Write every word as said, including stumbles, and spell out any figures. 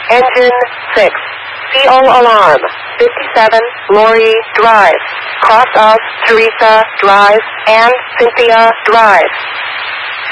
Engine six. C O alarm. fifty-seven Lori Drive. Cross of Teresa Drive and Cynthia Drive.